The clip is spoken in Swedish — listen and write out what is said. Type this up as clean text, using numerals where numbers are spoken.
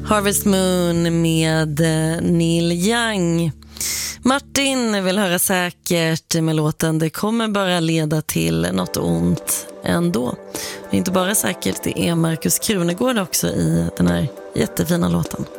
Harvest Moon med Neil Young. Martin vill höra säkert med låten Det kommer bara leda till något ont ändå. Det är inte bara säkert, det är Markus Krunegård också i den här jättefina låten.